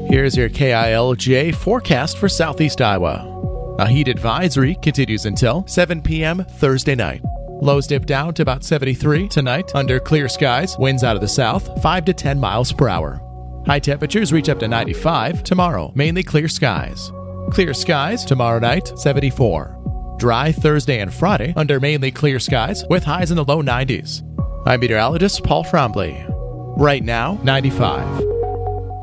Here's your KILJ forecast for Southeast Iowa. A heat advisory continues until 7 p.m. Thursday night. Lows dip down to about 73 tonight under clear skies, winds out of the south, 5 to 10 miles per hour. High temperatures reach up to 95 tomorrow, mainly clear skies. Clear skies tomorrow night, 74. Dry Thursday and Friday under mainly clear skies with highs in the low 90s. I'm meteorologist Paul Trombley. Right now, 95.